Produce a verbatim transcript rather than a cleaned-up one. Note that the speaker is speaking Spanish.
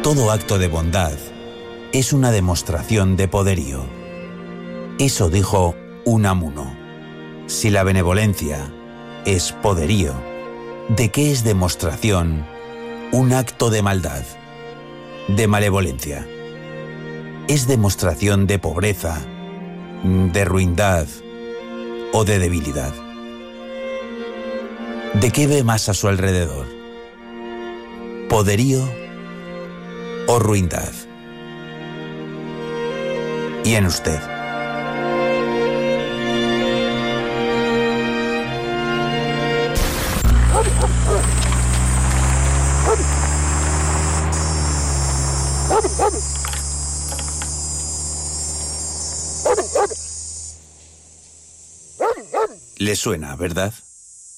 Todo acto de bondad es una demostración de poderío. Eso dijo Unamuno. Si la benevolencia es poderío, ¿de qué es demostración un acto de maldad, de malevolencia? ¿Es demostración de pobreza, de ruindad o de debilidad? ¿De qué ve más a su alrededor? ¿Poderío o ruindad? ¿Y en usted? Le suena, ¿verdad?